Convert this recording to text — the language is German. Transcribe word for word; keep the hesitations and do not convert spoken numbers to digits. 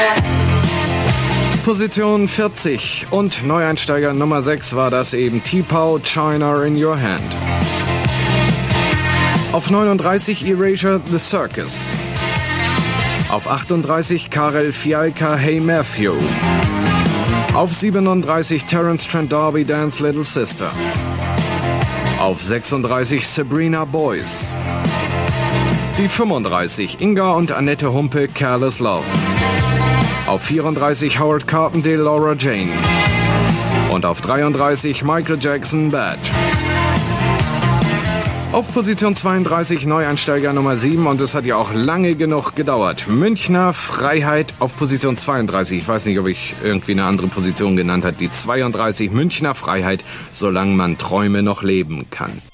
Position vierzig und Neueinsteiger Nummer sechs war das eben T-Pow, China in Your Hand. Auf neununddreißig Erasure, The Circus. Auf achtunddreißig Karel Fialka, Hey Matthew. Auf siebenunddreißig Terence Trent D'Arby, Dance Little Sister. Auf sechsunddreißig Sabrina Boys. Die fünfunddreißig Inga und Annette Humpe, Careless Love. Auf vierunddreißig Howard Carpendale, Laura Jane. Und auf dreiunddreißig Michael Jackson, Bad. Auf Position zweiunddreißig Neueinsteiger Nummer sieben und es hat ja auch lange genug gedauert. Münchner Freiheit auf Position zweiunddreißig. Ich weiß nicht, ob ich irgendwie eine andere Position genannt habe. Die zweiunddreißig Münchner Freiheit, solange man Träume noch leben kann.